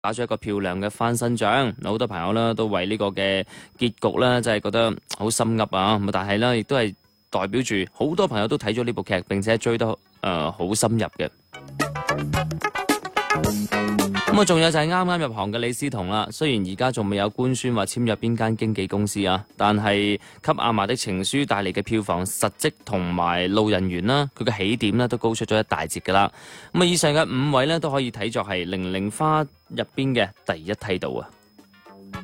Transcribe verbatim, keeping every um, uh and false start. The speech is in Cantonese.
打咗一個漂亮嘅翻身仗。好多朋友咧都為呢個嘅結局咧，真係覺得好心噏啊！咁但係咧，亦都係代表住好多朋友都睇咗呢部劇，並且追得誒好深入嘅。咁啊，仲有就係啱啱入行嘅李思彤啦。雖然而家仲未有官宣話簽入邊間經紀公司啊，但係給阿嫲的情書帶嚟嘅票房實績同埋路人緣啦，佢嘅起點咧都高出咗一大截噶啦。咁啊，以上嘅五位咧都可以睇作係零零花入邊嘅第一梯度啊。